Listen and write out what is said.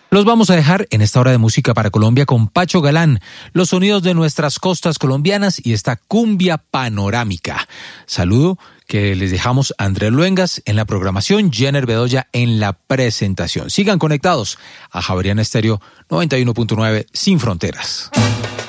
Los vamos a dejar en esta hora de música para Colombia con Pacho Galán, los sonidos de nuestras costas colombianas y esta cumbia panorámica. Saludo que les dejamos a Andrés Luengas en la programación, Jenner Bedoya en la presentación. Sigan conectados a Javeriana Estéreo 91.9 Sin Fronteras.